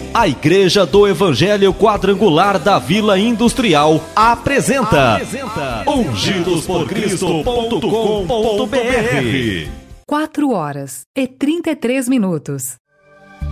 A Igreja do Evangelho Quadrangular da Vila Industrial apresenta ungidosporcristo.com.br. 4 horas e 33 minutos.